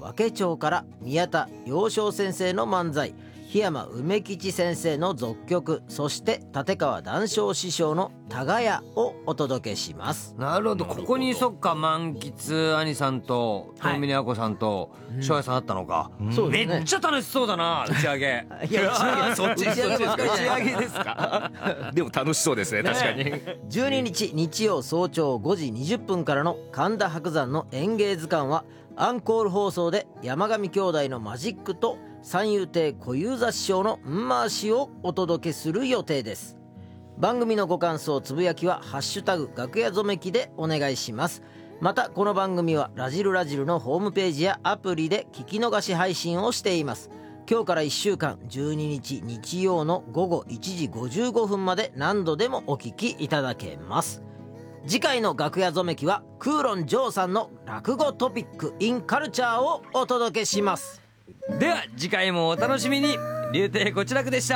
和気町から宮田陽正先生の漫才、檜山梅吉先生の俗曲、そして立川談笑師匠のタガヤをお届けします。 なるほど、ここにそっか満喫兄さんと遠峰あこさんと翔也さんあったのか、 そうですね。 めっちゃ楽しそうだな打ち上げ。 いやそっち打ち上げばっかりじゃない打ち上げですか。 でも楽しそうですね、確かに。 12日日曜早朝5時20分からの神田伯山の演芸図鑑はアンコール放送で山上兄弟のマジックと三遊亭小遊三師匠のんまーしをお届けする予定です。番組のご感想つぶやきはハッシュタグ楽屋ぞめきでお願いします。またこの番組はラジルラジルのホームページやアプリで聞き逃し配信をしています。今日から1週間12日日曜の午後1時55分まで何度でもお聞きいただけます。次回の楽屋ぞめきはクーロンジョーさんの落語トピックインカルチャーをお届けします。 では次回もお楽しみに。竜亭こちらくでした。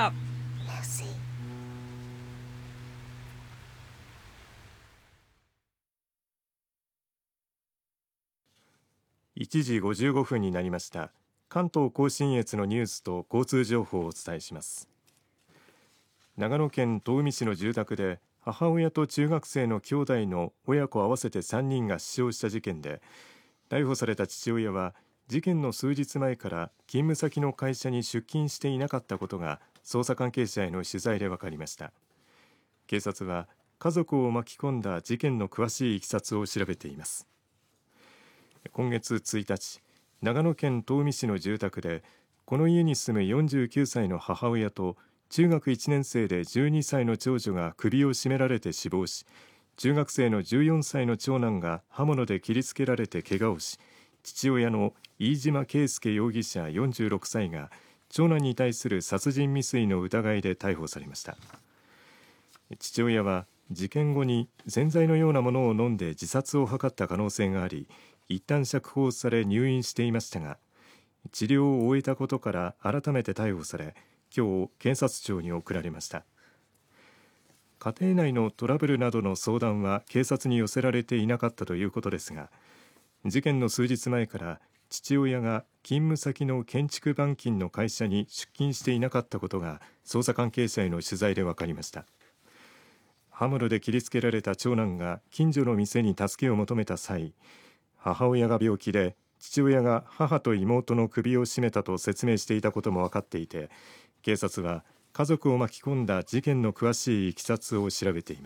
1時55分になりました。関東甲信越のニュースと交通情報をお伝えします。長野県東御市の住宅で母親と中学生の兄弟の親子合わせて3人が死傷した事件で、逮捕された父親は事件の数日前から勤務先の会社に出勤していなかったことが捜査関係者への取材で分かりました。警察は家族を巻き込んだ事件の詳しいいきさつを調べています。今月1日、長野県東御市の住宅でこの家に住む49歳の母親と中学1年生で12歳の長女が首を絞められて死亡し、中学生の14歳の長男が刃物で切りつけられて怪我をし、父親の飯島圭介容疑者46歳が長男に対する殺人未遂の疑いで逮捕されました。父親は事件後に洗剤のようなものを飲んで自殺を図った可能性があり、一旦釈放され入院していましたが、治療を終えたことから改めて逮捕され、今日検察庁に送られました。家庭内のトラブルなどの相談は警察に寄せられていなかったということですが、事件の数日前から父親が勤務先の建築板金の会社に出勤していなかったことが捜査関係者への取材で分かりました。刃物で切りつけられた長男が近所の店に助けを求めた際、母親が病気で父親が母と妹の首を絞めたと説明していたことも分かっていて、警察は家族を巻き込んだ事件の詳しいいきさつを調べています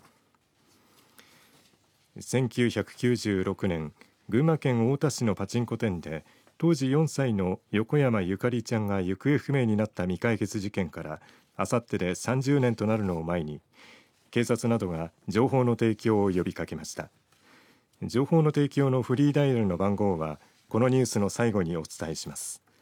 。1996年、群馬県太田市のパチンコ店で当時4歳の横山ゆかりちゃんが行方不明になった未解決事件からあさってで30年となるのを前に、警察などが情報の提供を呼びかけました。情報の提供のフリーダイヤルの番号はこのニュースの最後にお伝えします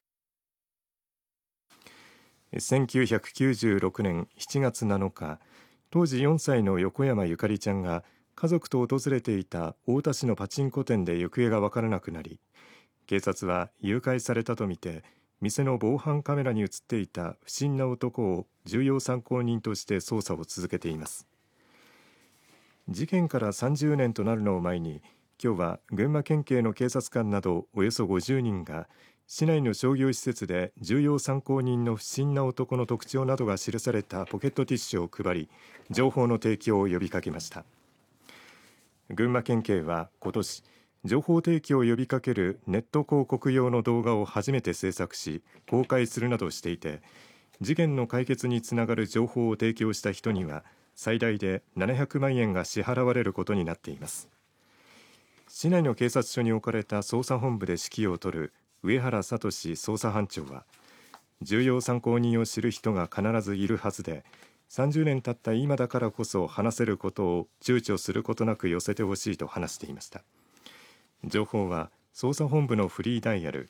。1996年7月7日、当時4歳の横山ゆかりちゃんが家族と訪れていた太田市のパチンコ店で行方が分からなくなり、警察は誘拐されたとみて店の防犯カメラに映っていた不審な男を重要参考人として捜査を続けています。事件から30年となるのを前に、今日は群馬県警の警察官などおよそ50人が市内の商業施設で重要参考人の不審な男の特徴などが記されたポケットティッシュを配り、情報の提供を呼びかけました。群馬県警は今年、情報提供を呼びかけるネット広告用の動画を初めて制作し公開するなどしていて、事件の解決につながる情報を提供した人には最大で700万円が支払われることになっています。市内の警察署に置かれた捜査本部で指揮を執る上原聡捜査班長は、重要参考人を知る人が必ずいるはずで、30年経った今だからこそ話せることを躊躇することなく寄せてほしいと話していました。情報は捜査本部のフリーダイヤル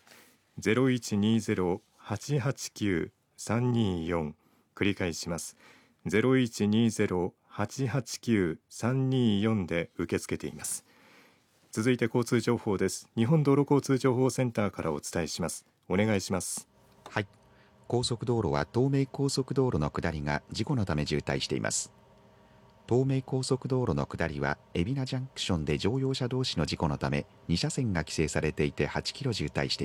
0120-889-324、 繰り返します。 0120-889-324 で受け付けています。続いて交通情報です。日本道路交通情報センターからお伝えします。お願いします。 はい、高速道路は東名高速道路の下りが事故のため渋滞しています。東名高速道路の下りは海老名ジャンクションで乗用車同士の事故のため2車線が規制されていて8キロ渋滞しています。